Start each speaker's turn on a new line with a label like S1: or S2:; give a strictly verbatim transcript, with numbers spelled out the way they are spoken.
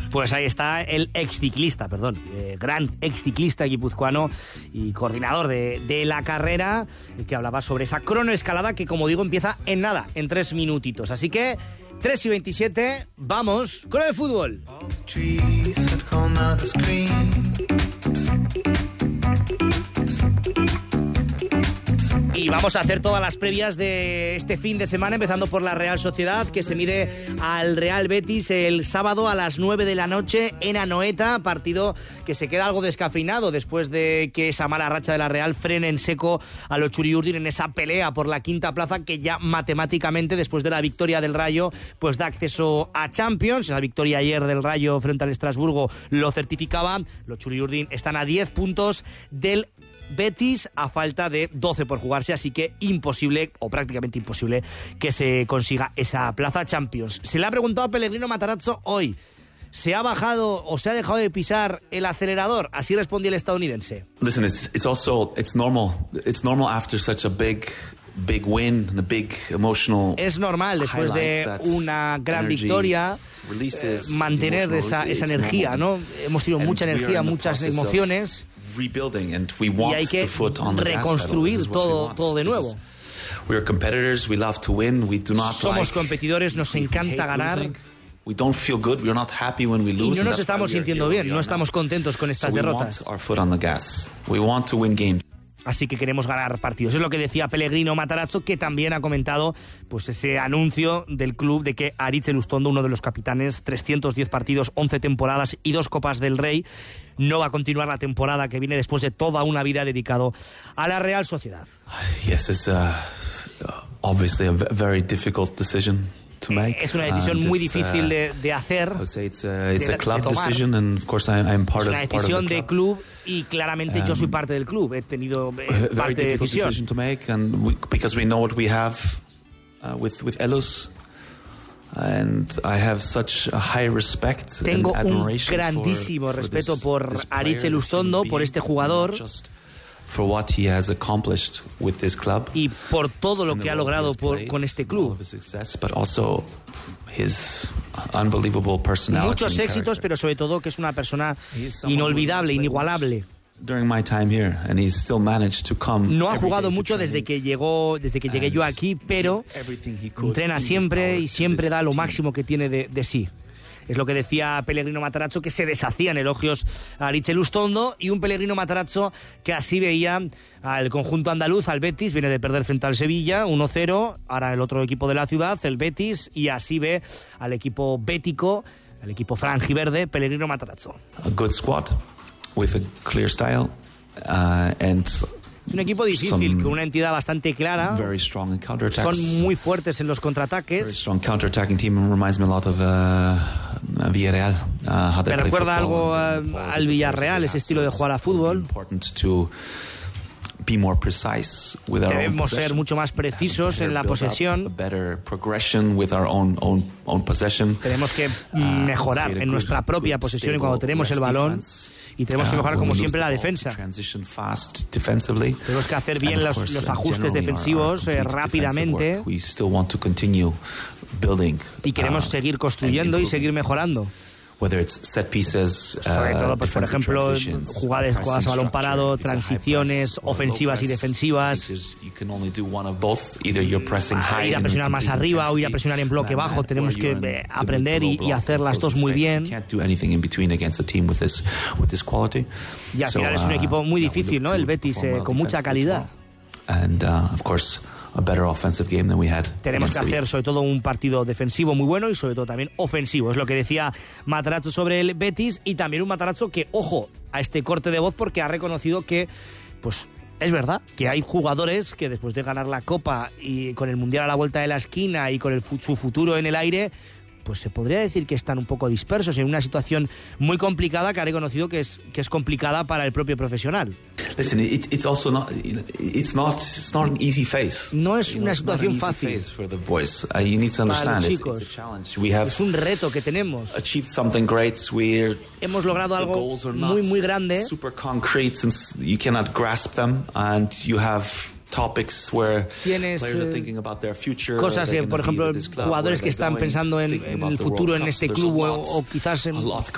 S1: Pues ahí está el exciclista, perdón, eh, gran exciclista guipuzcoano y coordinador de, de la carrera, que hablaba sobre esa cronoescalada que, como digo, empieza en nada, en tres minutitos. Así que tres y veintisiete, vamos con el fútbol. Y vamos a hacer todas las previas de este fin de semana, empezando por la Real Sociedad, que se mide al Real Betis el sábado a las nueve de la noche en Anoeta, partido que se queda algo descafeinado después de que esa mala racha de la Real frene en seco a los Churiurdin en esa pelea por la quinta plaza que ya matemáticamente, después de la victoria del Rayo, pues da acceso a Champions. La victoria ayer del Rayo frente al Estrasburgo lo certificaba. Los Churiurdin están a diez puntos del Betis a falta de doce por jugarse, así que imposible, o prácticamente imposible, que se consiga esa plaza Champions. Se le ha preguntado a Pellegrino Matarazzo hoy, ¿se ha bajado o se ha dejado de pisar el acelerador? Así respondía el estadounidense.
S2: Listen, it's it's also it's normal. It's normal after such a big big win and a big emotional.
S1: Es normal después de una gran victoria eh, mantener esa esa energía, ¿no? Hemos tenido mucha energía, muchas emociones.
S2: Rebuilding and we want
S1: y hay que
S2: the foot on the
S1: reconstruir
S2: gas pedal.
S1: todo, todo de nuevo.
S2: We are competitors, we love to win, we do not
S1: Somos
S2: like,
S1: competidores, nos encanta ganar.
S2: Losing. We don't feel good, we're not happy when we lose.
S1: Y no nos estamos sintiendo bien, no estamos contentos con estas
S2: so
S1: derrotas.
S2: We want our foot on the gas. We want to win games.
S1: Así que queremos ganar partidos. Es lo que decía Pellegrino Matarazzo, que también ha comentado pues ese anuncio del club de que Aritz Elustondo, uno de los capitanes, trescientos diez partidos, once temporadas y dos Copas del Rey, no va a continuar la temporada que viene después de toda una vida dedicado a la Real Sociedad.
S2: Yes, it's uh, obviously a very difficult decision. To make.
S1: Es una decisión muy difícil de, de hacer.
S2: It's a, it's a club de, de decision, and of course I, I'm part
S1: es una
S2: of,
S1: decisión
S2: part of the
S1: de club y claramente um, yo soy parte del club. He tenido eh, parte de decisión.
S2: Decision to make, and we, because we know what we have uh, with with Elus, and I have such a high respect
S1: Tengo
S2: and
S1: un
S2: admiration
S1: grandísimo
S2: for,
S1: respeto
S2: for
S1: por
S2: this,
S1: Aritz Elustondo, por este jugador.
S2: For what he has accomplished with this club,
S1: y por todo lo que ha logrado por, con este club.
S2: Success, but also his unbelievable personality.
S1: Muchos éxitos, pero sobre todo que es una persona inolvidable, inigualable.
S2: During my time here, and he's still managed to come.
S1: No ha jugado mucho desde que llegó, desde que llegué yo aquí, pero entrena siempre y siempre da lo máximo que tiene de, de sí. Es lo que decía Pellegrino Matarazzo, que se deshacían elogios a Aritz Elustondo, y un Pellegrino Matarazzo que así veía al conjunto andaluz, al Betis, viene de perder frente al Sevilla, uno cero, ahora el otro equipo de la ciudad, el Betis, y así ve al equipo bético, al equipo franjiverde, Pellegrino Matarazzo.
S2: A good squad, with a clear style, uh, and
S1: es un equipo difícil, con una entidad bastante clara. Son muy fuertes en los contraataques.
S2: Very strong counter-attacking team. Reminds me a lot of uh, Villarreal. Uh,
S1: Me recuerda algo a, al Villarreal, ese estilo de jugar a fútbol.
S2: Be more precise with our
S1: Debemos ser mucho más precisos en la posesión. Tenemos que mejorar en nuestra propia posesión cuando tenemos el balón. Y tenemos que mejorar, como siempre, la defensa. Tenemos que hacer bien los, los ajustes defensivos eh, rápidamente. Y queremos seguir construyendo y seguir mejorando. Sobre todo, pues, por ejemplo, jugadas, jugadas a balón parado, transiciones ofensivas y defensivas. Ir a presionar más arriba o ir a presionar en bloque bajo. Tenemos que eh, aprender y, y hacer las dos muy bien. Y al final es un equipo muy difícil, ¿no? El Betis, eh, con mucha calidad.
S2: A better offensive game than we had.
S1: Tenemos que hacer sobre todo un partido defensivo muy bueno y sobre todo también ofensivo. Es lo que decía Matarazzo sobre el Betis, y también un Matarazzo que, ojo, a este corte de voz, porque ha reconocido que, pues, es verdad que hay jugadores que después de ganar la Copa y con el Mundial a la vuelta de la esquina y con el, su futuro en el aire, pues se podría decir que están un poco dispersos en una situación muy complicada, que ha reconocido que es que es complicada para el propio profesional.
S2: Listen, it, it's also not it's not it's not an easy phase.
S1: No es una situación fácil
S2: for the boys. Uh, you need to understand
S1: it's, it's a challenge. We have es un reto que tenemos.
S2: Achieved something great. We're
S1: hemos logrado algo muy muy grande.
S2: Super concrete, since you cannot grasp them, and you have topics where
S1: tienes
S2: future,
S1: cosas, eh, por ejemplo, jugadores que están pensando en, en el futuro en este club, o, o quizás en